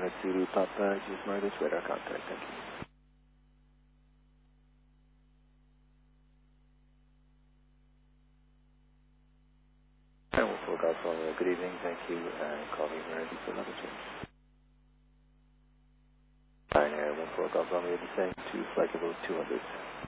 Zulu Papa, use Marcus, radar contact, thank you. And 14 Golf Romeo, good evening, thank you, call me emergency for another change. Pioneer 14 Golf Romeo, descending to flight level 200.